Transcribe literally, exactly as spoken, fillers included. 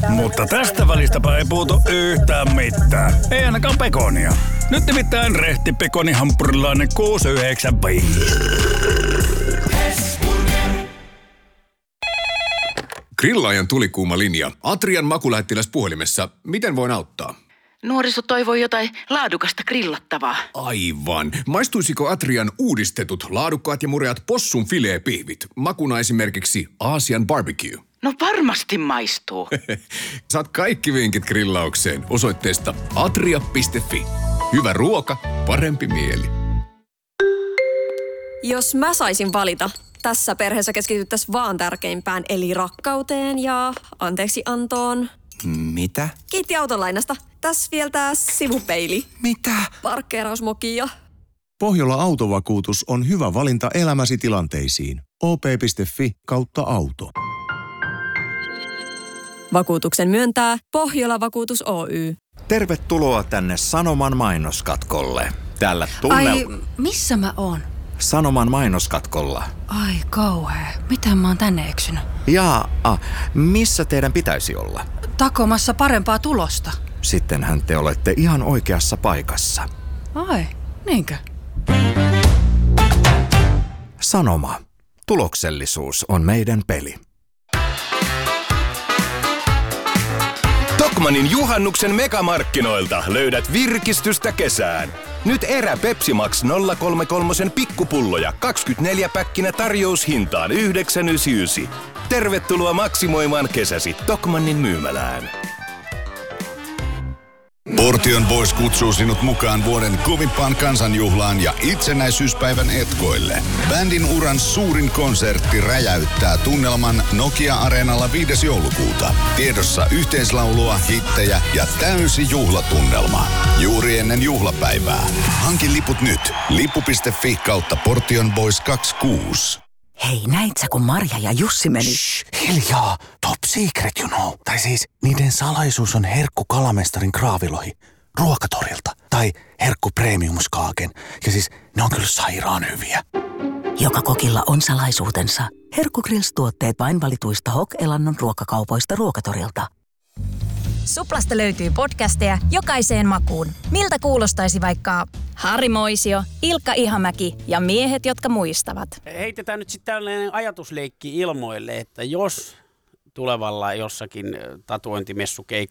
Mutta tästä välistäpä ei puutu yhtään mitään. Ei ainakaan pekonia. Nyt nimittäin rehti pekonihampurilainen kuusi yhdeksän. Grillaajan tulikuuma linja. Atrian makulähettiläs puhelimessa. Miten voin auttaa? Nuoriso toivoi jotain laadukasta grillattavaa. Aivan. Maistuisiko Atrian uudistetut, laadukkaat ja mureat possun fileepihvit? Makuna esimerkiksi Aasian barbecue. No varmasti maistuu. Saat kaikki vinkit grillaukseen osoitteesta atria piste fi. Hyvä ruoka, parempi mieli. Jos mä saisin valita, tässä perheessä keskityttäisiin vaan tärkeimpään, eli rakkauteen ja anteeksi antoon. Mitä? Kiitti autolainasta. Tässä vielä tää sivupeili. Mitä? Parkkeerausmokia. Pohjola Autovakuutus on hyvä valinta elämäsi tilanteisiin. o p piste fi kautta auto. Vakuutuksen myöntää Pohjola Vakuutus Oy. Tervetuloa tänne Sanoman mainoskatkolle. Tällä tunnel... Ai, missä mä oon? Sanoman mainoskatkolla. Ai kauhea. Miten mä oon tänne eksynyt? Jaa, ah, missä teidän pitäisi olla? Takomassa parempaa tulosta. Sittenhän te olette ihan oikeassa paikassa. Ai, niinkö? Sanoma. Tuloksellisuus on meidän peli. Tokmannin juhannuksen megamarkkinoilta löydät virkistystä kesään. Nyt erä Pepsi Max nolla kolme kolme pikkupulloja kaksikymmentäneljä päkkinä tarjoushintaan yhdeksän yhdeksänkymmentäyhdeksän. Tervetuloa maksimoimaan kesäsi Tokmannin myymälään. Portion Boys kutsuu sinut mukaan vuoden kovimpaan kansanjuhlaan ja itsenäisyyspäivän etkoille. Bändin uran suurin konsertti räjäyttää tunnelman Nokia-areenalla viides joulukuuta. Tiedossa yhteislaulua, hittejä ja täysi juhlatunnelma. Juuri ennen juhlapäivää. Hanki liput nyt. lippu piste fi kautta Portion Boys kaksikymmentäkuusi. Hei, näit sä, kun Marja ja Jussi meni? Shh, hiljaa. Top secret, you know. Tai siis, niiden salaisuus on herkku kalamestarin kraavilohi. Ruokatorilta. Tai herkku premiumskaaken. Ja siis, ne on kyllä sairaan hyviä. Joka kokilla on salaisuutensa. Herkku Grills-tuotteet vain valituista Hok-Elannon ruokakaupoista Ruokatorilta. Suplasta löytyy podcasteja jokaiseen makuun. Miltä kuulostaisi vaikka Harri Moisio, Ilkka Ihamäki ja miehet, jotka muistavat? Heitetään nyt sitten tällainen ajatusleikki ilmoille, että jos tulevalla jossakin tatuointimessukeikalla